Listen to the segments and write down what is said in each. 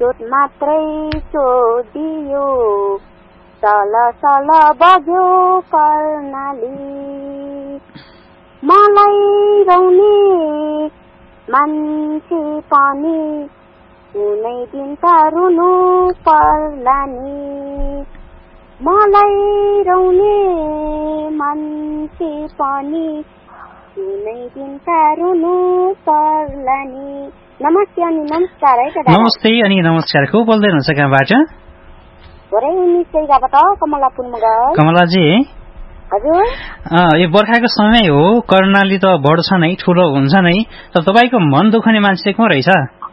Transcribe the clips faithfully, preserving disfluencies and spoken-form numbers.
चोट मात्रै छोडियो सल सल बग्यो कर्णाली मलाई रौनी मान्छे पनि कुनै दिन त रुनु पर्ला नि मलाई रौनी मान्छे पनि कुनै दिन त रुनु पर्ला नि। नमस्ते अनि नमस्कार है दादा। नमस्ते अनि नमस्कार। को बोल्दै हुनुहुन्छ कहाँबाट? भरे निश्चयबाट कमला पुनमगर। कमलाजी हजुर यो बर्खाको समय हो, कर्णाली त बढ्छ नै, ठुलो हुन्छ नै, तर तपाईँको मन दुखाउने मान्छे को रहेछ?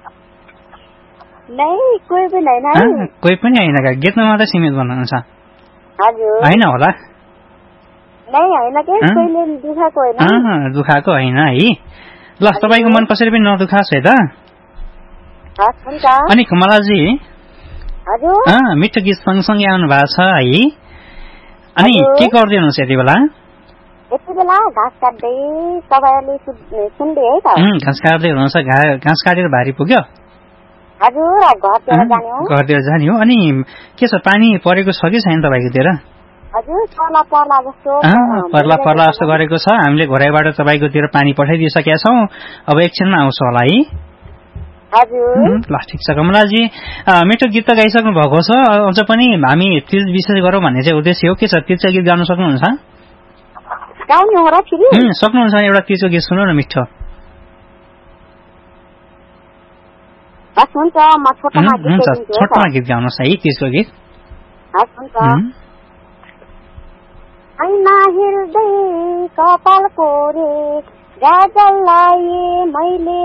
नै कोही पनि होइन। कोही पनि होइन का? गीतमा मात्रै सीमित भन्नुहुन्छ? हजुर होइन होला। नै होइन के कोहीले दुखाएको होइन। दुखाएको होइन है। ल तपाईँको मन कसरी पनि नदुखाओस् है त। अनि कमलाजी हजुर मिठो गीत सँगसँगै आउनु भएको छ है, अनि के गर्दै हुनुहुन्छ यति बेला? यति बेला घाँस काट्दै तपाईँले सुन्दै है त। घाँस काट्दै हुनुहुन्छ? घाँस काटेर भारी पुग्यो? हजुर घरतिर जाने हो। घरतिर जाने हो। अनि के छ, पानी परेको छ कि छैन तपाईँकोतिर? हजुर पर्ला पर्ला जस्तो पर्ला पर्ला जस्तो गरेको छ। हामीले घोराइबाट तपाईँकोतिर पानी पठाइदिइसकेका छौँ, अब एकछिनमा आउँछ होला है। हजुर ल ठिक छ कमलाजी, मिठो गीत त गाइसक्नु भएको छ, अझ पनि हामी तीज विशेष गरौँ भन्ने चाहिँ उद्देश्य हो। के छ, तीजको गीत गाउन सक्नुहुन्छ? सक्नुहुन्छ भने एउटा तीजको गीत सुनौ न मिठो। छोटोमा गीत गाउनुहोस् है, तीजको गीत। ऐना हेर्दै कपाल कोरे गाजल लाए मैले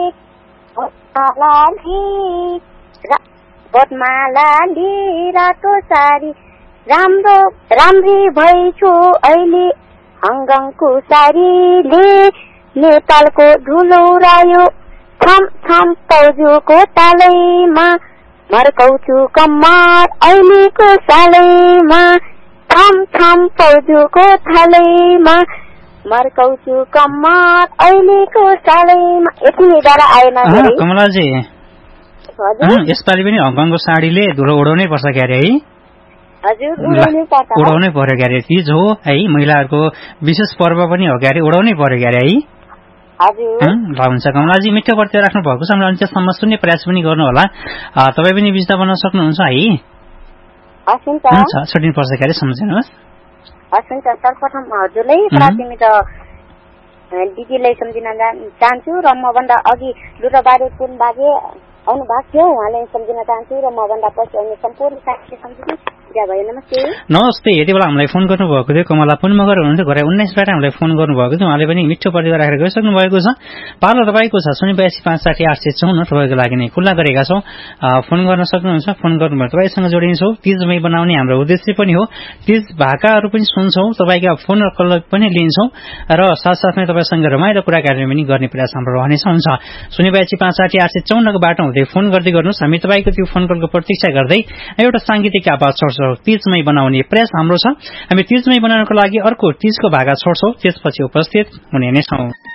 बदमा लाली रातो सारी राम्रो राम्री भइछु अहिले हङकङको सारीले नेपालको धुलो उडायो थम थम पौजुको तालैमा मर्काउँछु कम्मर अहिलेको सालैमा थम थम पौजुको थालैमा मर्काउँछु कम्मर अहिलेको सालैमा। यति नै डाँडा आएन कमलाजी। यसपालि पनि हङकङको साडीले धुलो उडाउनै पर्छ क्यारे है? हजुर उडाउनै पर्यो क्यारे। तीज हो है, महिलाहरूको विशेष पर्व पनि हो क्यारे, उडाउनै पर्यो क्यारे है? ल हुन्छ कमलाजी, मिठो बढ्दै राख्नु भएको छ, हामीले अन्त्यसम्म सुन्ने प्रयास पनि गर्नु होला। तपाईँ पनि बिस्ता बनाउन सक्नुहुन्छ है? हुन्छ छुट्टिनुपर्छ क्यारे, सम्झिनुहोस्। हस् सर्वप्रथम हजुरलाई प्राथमिक दिदीलाई सम्झिन चाहन्छु र मभन्दा अघि लुरा बारुदपुर बाजे आउनु भएको थियो, उहाँलाई सम्झिन चाहन्छु र मभन्दा पछि आउने सम्पूर्ण साथीलाई सम्झिनु। नमस्ते नमस्ते। यति बेला हामीलाई फोन गर्नुभएको थियो कमला पुनमगर हुनुहुन्थ्यो, घर उन्नाइसबाट हामीलाई फोन गर्नुभएको थियो, उहाँले पनि मिठो परिवार राखेर गइसक्नु भएको छ। पालो तपाईँको छ शून्य बयासी पाँच साठी आठ सय चौन्न तपाईँको लागि नै खुल्ला गरेका छौँ, फोन गर्न सक्नुहुन्छ। फोन गर्नुभयो तपाईँसँग जोडिन्छौँ, तीजमै बनाउने हाम्रो उद्देश्य पनि हो। तीज भाकाहरू पनि सुन्छौँ, तपाईँका फोन कल पनि लिन्छौँ र साथसाथमै तपाईँसँग रमाइलो कुराकानी पनि गर्ने प्रयास हाम्रो रहनेछ। हुन्छ शून्य बयासी पाँच साठी आठ सय चौन्नको बाटो हुँदै फोन गर्दै गर्नुहोस्, हामी तपाईँको त्यो फोन कलको प्रतीक्षा गर्दै एउटा साङ्गीतिक आवाज छोड्छौँ। तीजमै बनाउने प्रयास हाम्रो छ, हामी तीजमै बनाउनको लागि अर्को तीजको भाका छोड्छौँ, त्यसपछि उपस्थित हुने नै छौँ।